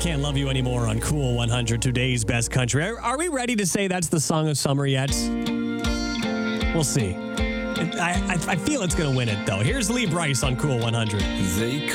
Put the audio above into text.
Can't Love You Anymore on Cool 100, today's best country. Are we ready to say that's the song of summer yet? We'll see. I feel it's going to win it, though. Here's Lee Brice on Cool 100. They